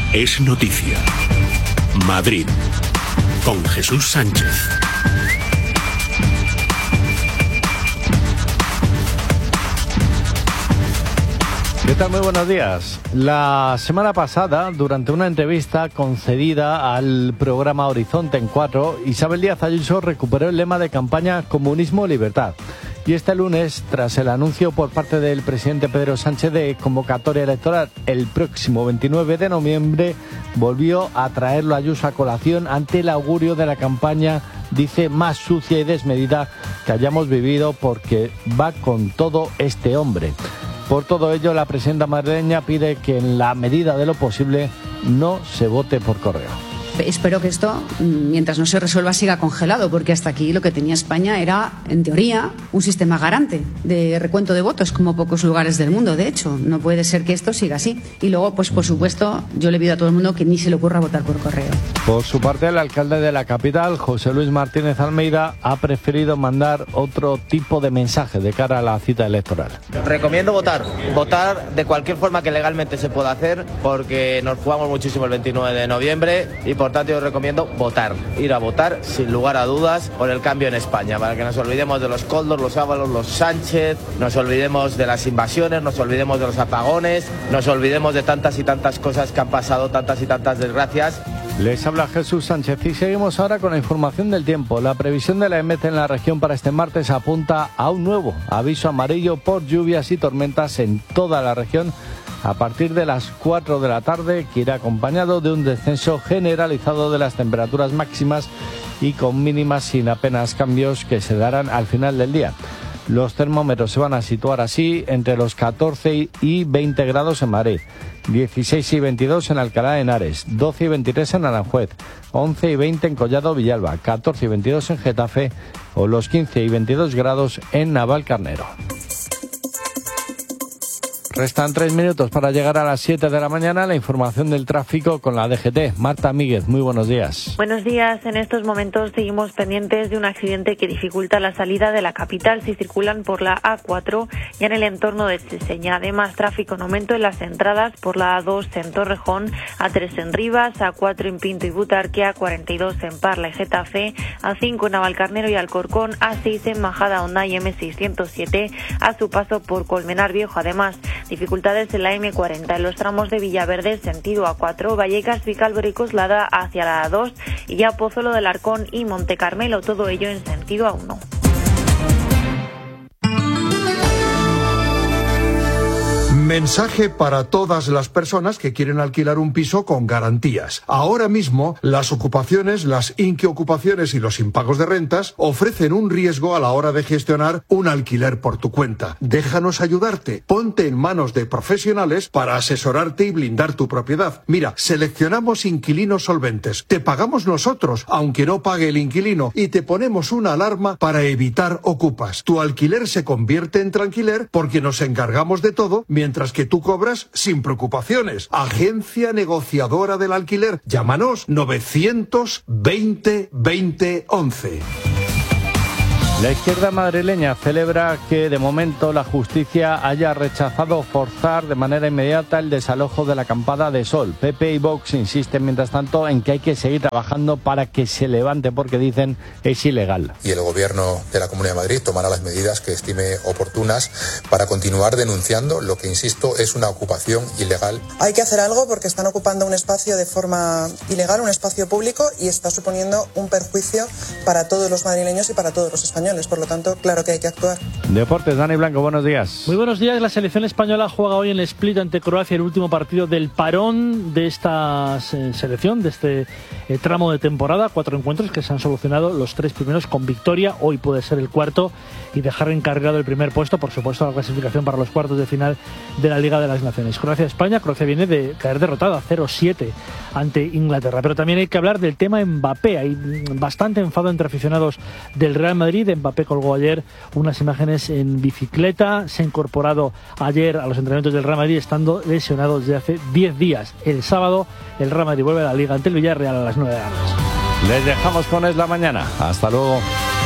es noticia. Madrid, con Jesús Sánchez. ¿Qué tal? Muy buenos días. La semana pasada, durante una entrevista concedida al programa Horizonte en 4, Isabel Díaz Ayuso recuperó el lema de campaña Comunismo Libertad. Y este lunes, tras el anuncio por parte del presidente Pedro Sánchez de convocatoria electoral el próximo 29 de noviembre, volvió a traerlo Ayuso a colación ante el augurio de la campaña, dice, más sucia y desmedida que hayamos vivido, porque va con todo este hombre. Por todo ello, la presidenta madrileña pide que en la medida de lo posible no se vote por correo. Espero que esto, mientras no se resuelva, siga congelado, porque hasta aquí lo que tenía España era, en teoría, un sistema garante de recuento de votos, como pocos lugares del mundo, de hecho. No puede ser que esto siga así. Y luego, pues por supuesto, yo le pido a todo el mundo que ni se le ocurra votar por correo. Por su parte, el alcalde de la capital, José Luis Martínez Almeida, ha preferido mandar otro tipo de mensaje de cara a la cita electoral. Recomiendo votar de cualquier forma que legalmente se pueda hacer, porque nos jugamos muchísimo el 29 de noviembre y por tanto yo recomiendo votar, ir a votar sin lugar a dudas por el cambio en España, para que nos olvidemos de los Koldos, los Ábalos, los Sánchez, nos olvidemos de las invasiones, nos olvidemos de los apagones, nos olvidemos de tantas y tantas cosas que han pasado, tantas y tantas desgracias. Les habla Jesús Sánchez y seguimos ahora con la información del tiempo. La previsión de la EMET en la región para este martes apunta a un nuevo aviso amarillo por lluvias y tormentas en toda la región a partir de las 4 de la tarde, que irá acompañado de un descenso generalizado de las temperaturas máximas y con mínimas sin apenas cambios que se darán al final del día. Los termómetros se van a situar así entre los 14 y 20 grados en Madrid, 16 y 22 en Alcalá de Henares, 12 y 23 en Aranjuez, 11 y 20 en Collado Villalba, 14 y 22 en Getafe o los 15 y 22 grados en Navalcarnero. Restan 3 minutos para llegar a las 7 de la mañana. La información del tráfico con la DGT. Marta Míguez, muy buenos días. Buenos días. En estos momentos seguimos pendientes de un accidente que dificulta la salida de la capital si circulan por la A4 y en el entorno de Seseña. Además, tráfico en aumento en las entradas por la A2 en Torrejón, A3 en Rivas, A4 en Pinto y Butarque, A42 en Parla y Getafe, A5 en Navalcarnero y Alcorcón, A6 en Majada Honda y M607 a su paso por Colmenar Viejo. Además, dificultades en la M40 en los tramos de Villaverde sentido A4, Vallecas, Vicálvaro y Coslada hacia la A2 y ya Pozuelo del Arcón y Monte Carmelo, todo ello en sentido A1. Mensaje para todas las personas que quieren alquilar un piso con garantías. Ahora mismo, las ocupaciones, las inquiocupaciones y los impagos de rentas ofrecen un riesgo a la hora de gestionar un alquiler por tu cuenta. Déjanos ayudarte. Ponte en manos de profesionales para asesorarte y blindar tu propiedad. Mira, seleccionamos inquilinos solventes. Te pagamos nosotros, aunque no pague el inquilino, y te ponemos una alarma para evitar ocupas. Tu alquiler se convierte en tranquiler porque nos encargamos de todo, mientras que tú cobras sin preocupaciones. Agencia negociadora del alquiler. Llámanos 920 20 11. La izquierda madrileña celebra que de momento la justicia haya rechazado forzar de manera inmediata el desalojo de la acampada de Sol. PP y Vox insisten mientras tanto en que hay que seguir trabajando para que se levante porque dicen es ilegal. Y el gobierno de la Comunidad de Madrid tomará las medidas que estime oportunas para continuar denunciando lo que, insisto, es una ocupación ilegal. Hay que hacer algo porque están ocupando un espacio de forma ilegal, un espacio público, y está suponiendo un perjuicio para todos los madrileños y para todos los españoles. Por lo tanto, claro que hay que actuar. Deportes, Dani Blanco, buenos días. Muy buenos días. La selección española juega hoy en el Split ante Croacia, el último partido del parón de esta selección, de este tramo de temporada. 4 encuentros que se han solucionado los 3 primeros con victoria. Hoy puede ser el cuarto y dejar encarrilado el primer puesto, por supuesto, la clasificación para los cuartos de final de la Liga de las Naciones. Croacia-España. Croacia viene de caer derrotada 0-7 ante Inglaterra. Pero también hay que hablar del tema Mbappé. Hay bastante enfado entre aficionados del Real Madrid. Mbappé colgó ayer unas imágenes en bicicleta. Se ha incorporado ayer a los entrenamientos del Real Madrid estando lesionado desde hace 10 días. El sábado el Real Madrid vuelve a la Liga ante el Villarreal a las 9 de la noche. Les dejamos con Es la Mañana. Hasta luego.